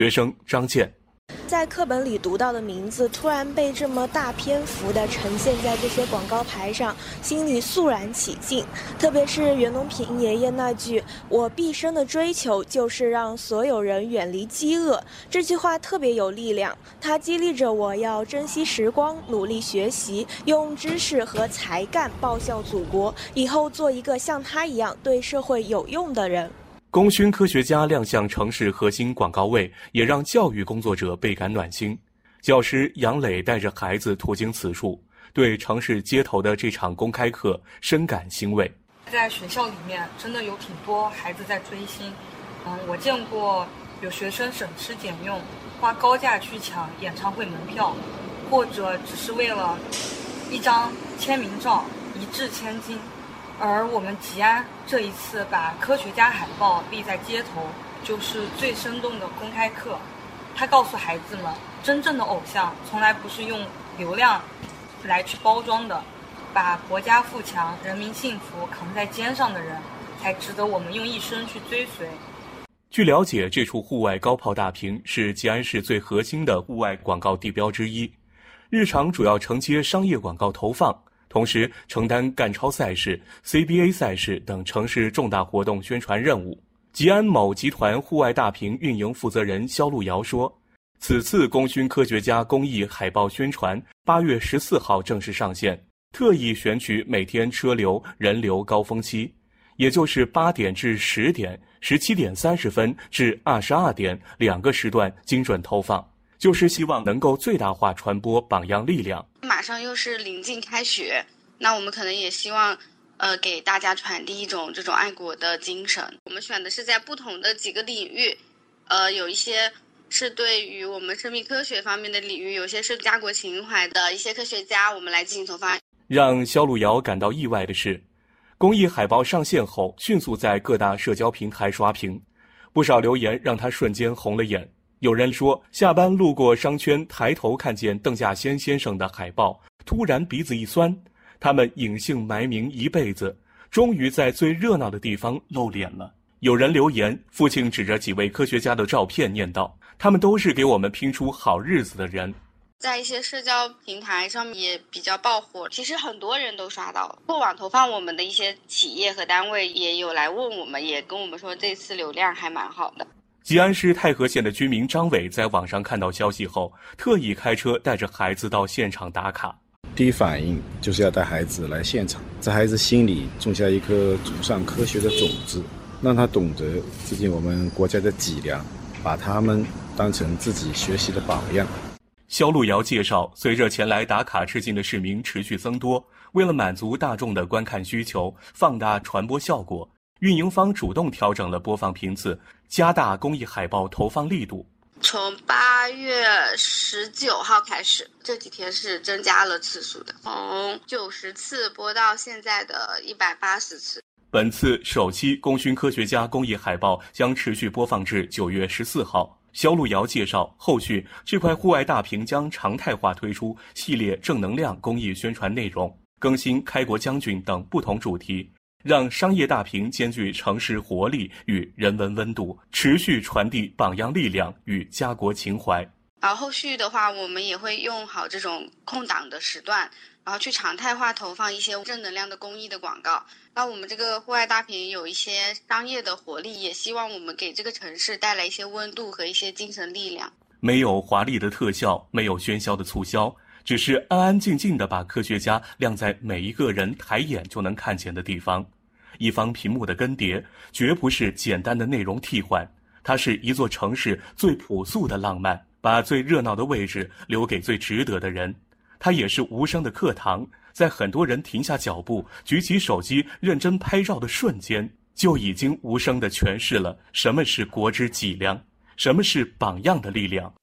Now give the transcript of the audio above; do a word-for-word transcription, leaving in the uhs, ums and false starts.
学生张健。 在课本里读到的名字突然被这么大篇幅地呈现在这些广告牌上，心里肃然起敬。特别是袁隆平爷爷那句“我毕生的追求就是让所有人远离饥饿”，这句话特别有力量。它激励着我要珍惜时光，努力学习，用知识和才干报效祖国，以后做一个像他一样对社会有用的人。 功勋科学家亮相城市核心广告位，也让教育工作者倍感暖心。教师杨磊带着孩子途经此处，对城市街头的这场公开课深感欣慰。 在学校里面，真的有挺多孩子在追星。嗯，我见过有学生省吃俭用，花高价去抢演唱会门票，或者只是为了一张签名照一掷千金。而我们吉安这一次把科学家海报立在街头，就是最生动的公开课。他告诉孩子们，真正的偶像从来不是用流量来去包装的，把国家富强、人民幸福扛在肩上的人，才值得我们用一生去追随。 据了解，这处户外高炮大屏是吉安市最核心的户外广告地标之一，日常主要承接商业广告投放，同时承担赣超赛事、C B A 赛事等城市重大活动宣传任务。吉安某集团户外大屏运营负责人肖路遥说，此次功勋科学家公益海报宣传八月十四号正式上线，特意选取每天车流人流高峰期，也就是八点至十点、十七点三十分至二十二点两个时段精准投放，就是希望能够最大化传播榜样力量。 马上又是临近开学，那我们可能也希望呃，给大家传递一种这种爱国的精神。我们选的是在不同的几个领域，呃，有一些是对于我们生命科学方面的领域，有些是家国情怀的一些科学家，我们来进行投放。 让肖路遥感到意外的是，公益海报上线后迅速在各大社交平台刷屏，不少留言让他瞬间红了眼。有人说，下班路过商圈，抬头看见邓稼先先生的海报，突然鼻子一酸。他们隐姓埋名一辈子，终于在最热闹的地方露脸了。有人留言，父亲指着几位科学家的照片念道：“他们都是给我们拼出好日子的人。” 在一些社交平台上面也比较爆火，其实很多人都刷到了。过往投放我们的一些企业和单位也有来问我们，也跟我们说这次流量还蛮好的。 吉安市太和县的居民张伟在网上看到消息后，特意开车带着孩子到现场打卡。 第一反应就是要带孩子来现场，在孩子心里种下一颗崇尚科学的种子，让他懂得致敬我们国家的脊梁，把他们当成自己学习的榜样。 肖路遥介绍，随着前来打卡致敬的市民持续增多，为了满足大众的观看需求，放大传播效果，运营方主动调整了播放频次，加大公益海报投放力度。 从八月十九号开始，这几天是增加了次数的，从九十次播到现在的一百八十次。 本次首期功勋科学家公益海报将持续播放至九月十四号。肖路遥介绍，后续这块户外大屏将常态化推出系列正能量公益宣传内容，更新开国将军等不同主题，让商业大屏兼具城市活力与人文温度，持续传递榜样力量与家国情怀。 然后后续的话，我们也会用好这种空档的时段，然后去常态化投放一些正能量的公益的广告。那我们这个户外大屏有一些商业的活力，也希望我们给这个城市带来一些温度和一些精神力量。 没有华丽的特效，没有喧嚣的促销，只是安安静静地把科学家晾在每一个人抬眼就能看见的地方。一方屏幕的更迭，绝不是简单的内容替换，它是一座城市最朴素的浪漫，把最热闹的位置留给最值得的人。它也是无声的课堂，在很多人停下脚步，举起手机认真拍照的瞬间，就已经无声地诠释了什么是国之脊梁，什么是榜样的力量。